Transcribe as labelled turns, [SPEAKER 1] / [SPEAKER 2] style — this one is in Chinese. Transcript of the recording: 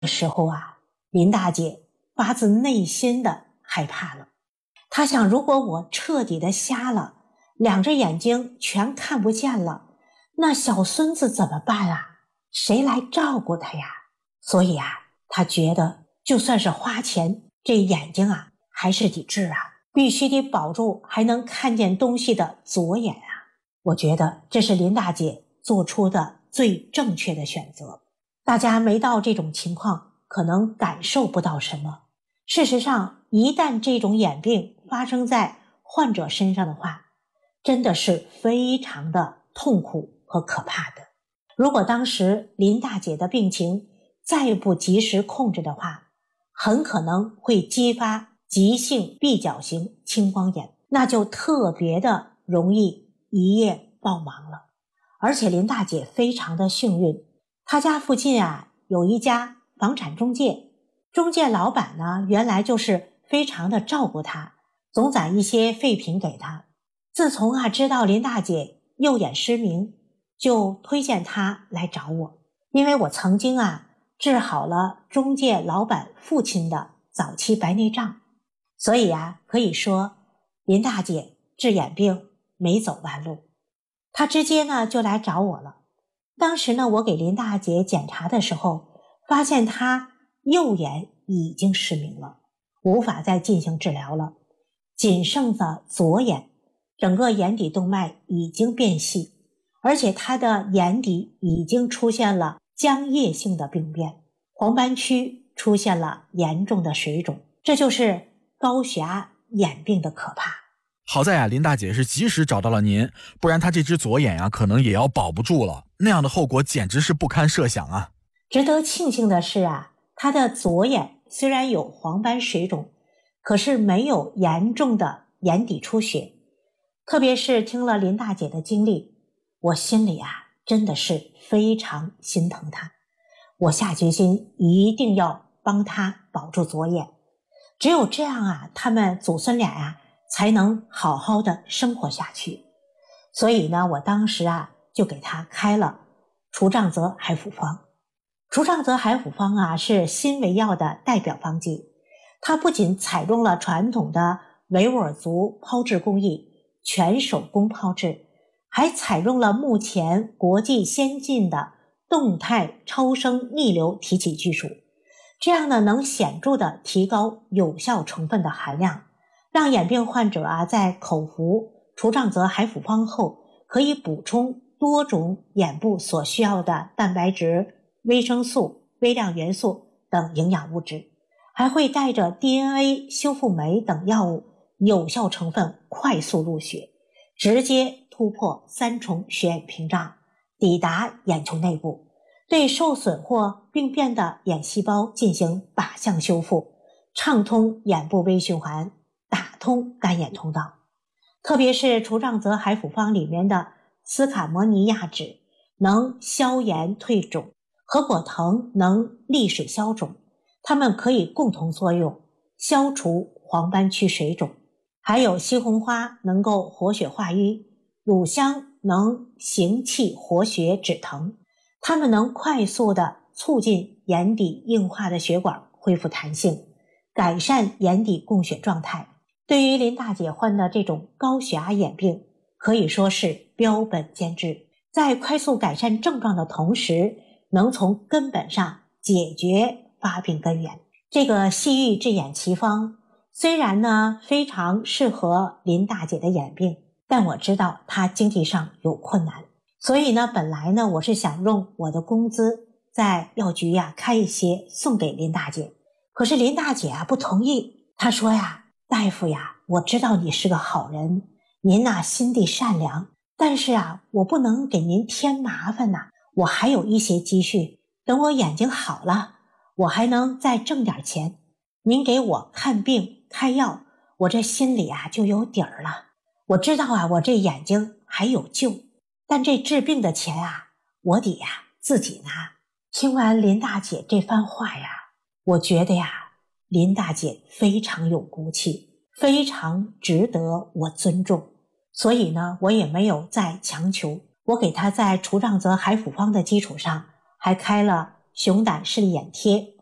[SPEAKER 1] 时候啊，林大姐发自内心的害怕了。她想，如果我彻底的瞎了，两只眼睛全看不见了，那小孙子怎么办啊？谁来照顾他呀？所以啊，她觉得就算是花钱，这眼睛啊还是得治啊，必须得保住还能看见东西的左眼啊。我觉得这是林大姐做出的最正确的选择。大家没到这种情况，可能感受不到什么。事实上，一旦这种眼病发生在患者身上的话，真的是非常的痛苦和可怕的。如果当时林大姐的病情再不及时控制的话，很可能会激发急性闭角型青光眼，那就特别的容易一夜暴盲了。而且林大姐非常的幸运，她家附近啊有一家房产中介，中介老板呢原来就是非常的照顾她，总攒一些废品给她。自从啊知道林大姐右眼失明，就推荐她来找我，因为我曾经啊治好了中介老板父亲的早期白内障，所以啊可以说林大姐治眼病没走弯路。她直接呢就来找我了。当时呢我给林大姐检查的时候，发现她右眼已经失明了，无法再进行治疗了，仅剩的左眼，整个眼底动脉已经变细，而且她的眼底已经出现了浆液性的病变，黄斑区出现了严重的水肿，这就是高血压眼病的可怕。
[SPEAKER 2] 好在林大姐是及时找到了您，不然她这只左眼可能也要保不住了，那样的后果简直是不堪设想啊。
[SPEAKER 1] 值得庆幸的是啊，她的左眼虽然有黄斑水肿，可是没有严重的眼底出血。特别是听了林大姐的经历，我心里真的是非常心疼她。我下决心一定要帮她保住左眼，只有这样他们祖孙俩才能好好的生活下去。所以呢，我当时就给他开了除障泽海辅方。除障泽海辅方是新维药的代表方剂，它不仅采用了传统的维吾尔族抛制工艺，全手工抛制，还采用了目前国际先进的动态超声逆流提取技术，这样呢能显著的提高有效成分的含量，让眼病患者在口服除障泽海辅方后，可以补充多种眼部所需要的蛋白质、维生素、微量元素等营养物质，还会带着 DNA 修复酶等药物有效成分快速入血，直接突破3重血眼屏障，抵达眼球内部，对受损或病变的眼细胞进行靶向修复，畅通眼部微循环，打通干眼通道。特别是除障泽海辅方里面的斯卡摩尼亚酯能消炎退肿，合果藤能利水消肿，它们可以共同作用消除黄斑区水肿。还有西红花能够活血化瘀，乳香能行气活血止疼，它们能快速的促进眼底硬化的血管恢复弹性，改善眼底供血状态。对于林大姐患的这种高血压眼病，可以说是标本兼治，在快速改善症状的同时，能从根本上解决发病根源。这个西域治眼奇方虽然呢非常适合林大姐的眼病，但我知道她经济上有困难，所以呢本来呢我是想用我的工资在药局开一些送给林大姐，可是林大姐不同意。她说大夫我知道你是个好人，您心地善良，但是我不能给您添麻烦我还有一些积蓄，等我眼睛好了，我还能再挣点钱，您给我看病开药，我这心里就有底儿了。我知道我这眼睛还有救，但这治病的钱我得自己拿。听完林大姐这番话我觉得林大姐非常有骨气，非常值得我尊重，所以呢我也没有再强求。我给她在除障泽海辅方的基础上，还开了熊胆视力眼贴